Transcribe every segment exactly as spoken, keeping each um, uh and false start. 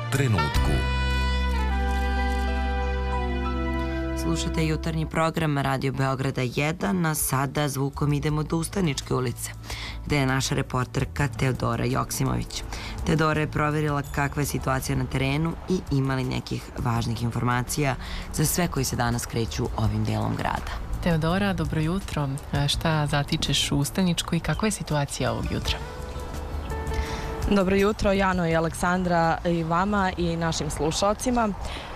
trenutku. Slušate jutarnji program Radio Beograda jedan, a sada zvukom idemo do Ustaničke ulice, gde je naša reporterka Teodora Joksimović. Teodora je proverila kakva je situacija na terenu i ima li nekih važnih informacija za sve koji se danas kreću ovim delom grada. Teodora, dobro jutro. Šta zatičeš u Ustaničku i kakva je situacija ovog jutra? Dobro jutro, Jano i Aleksandra, i vama i našim slušalcima.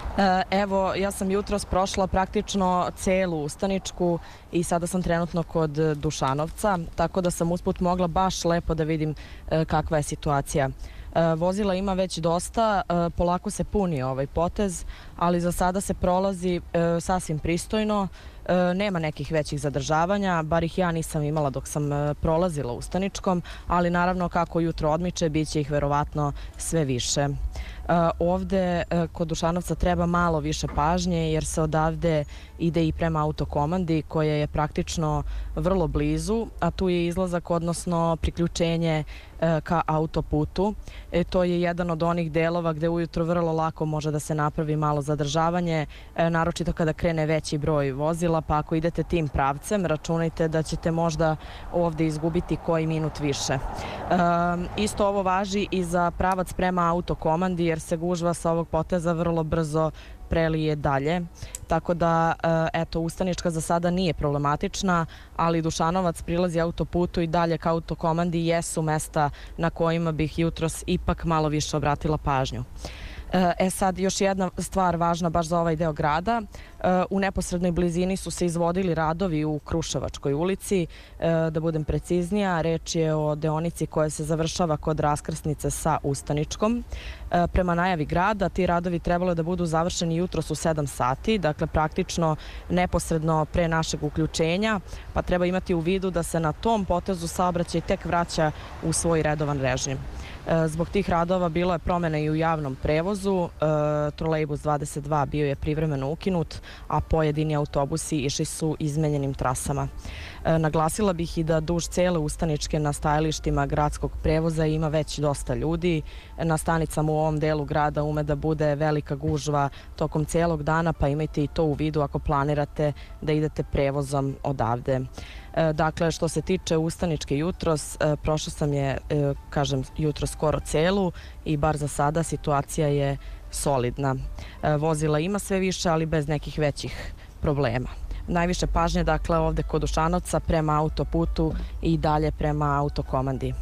Evo, ja sam jutros prošla praktično celu Ustaničku i sada sam trenutno kod Dušanovca, tako da sam usput mogla baš lepo da vidim kakva je situacija. Vozila ima već dosta, polako se puni ovaj potez, ali za sada se prolazi sasvim pristojno. Nema nekih većih zadržavanja, bar ih ja nisam imala dok sam prolazila Ustaničkom, ali naravno kako jutro odmiče, bit će ih verovatno sve više. Ovde kod Dušanovca treba malo više pažnje jer se odavde ide i prema autokomandi koja je praktično vrlo blizu, a tu je izlazak, odnosno priključenje ka autoputu. E, to je jedan od onih delova gde ujutro vrlo lako može da se napravi malo zadržavanje, e, naročito kada krene veći broj vozila, pa ako idete tim pravcem, računajte da ćete možda ovde izgubiti koji minut više. E, isto ovo važi i za pravac prema autokomandi jer se gužva sa ovog poteza vrlo brzo prelije dalje, tako da eto, Ustanička za sada nije problematična, ali Dušanovac, prilazi autoputu i dalje ka autokomandi jesu mesta na kojima bih jutros ipak malo više obratila pažnju. E sad, još jedna stvar važna baš za ovaj deo grada. U neposrednoj blizini su se izvodili radovi u Kruševačkoj ulici. Da budem preciznija, reč je o deonici koja se završava kod raskrsnice sa Ustaničkom. Prema najavi grada, ti radovi trebalo da budu završeni jutros u sedam sati, dakle praktično neposredno pre našeg uključenja, pa treba imati u vidu da se na tom potezu saobraćaj tek vraća u svoj redovan režim. Zbog tih radova bilo je promjena i u javnom prevozu. Trolejbus dvadeset dva bio je privremeno ukinut, a pojedini autobusi išli su izmenjenim trasama. Naglasila bih i da duž cele Ustaničke na stajalištima gradskog prevoza ima već dosta ljudi. Na stanicama u ovom delu grada ume da bude velika gužva tokom celog dana, pa imajte i to u vidu ako planirate da idete prevozom odavde. Dakle, što se tiče Ustaničke jutros, prošla sam je, kažem, jutros skoro celu i bar za sada situacija je solidna. Vozila ima sve više, ali bez nekih većih problema. Najviše pažnje, dakle, ovde kod Dušanovca prema autoputu i dalje prema autokomandi.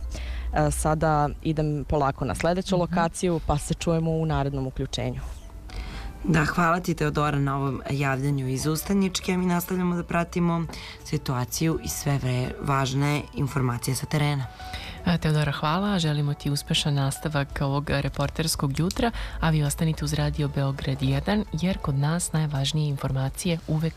Sada idem polako na sledeću lokaciju, pa se čujemo u narednom uključenju. Da, hvala ti Teodora na ovom javljanju iz Ustaničke. Mi nastavljamo da pratimo situaciju i sve važne informacije sa terena. Teodora, hvala. Želimo ti uspešan nastavak ovog reporterskog jutra, a vi ostanite uz Radio Beograd jedan, jer kod nas najvažnije informacije uvek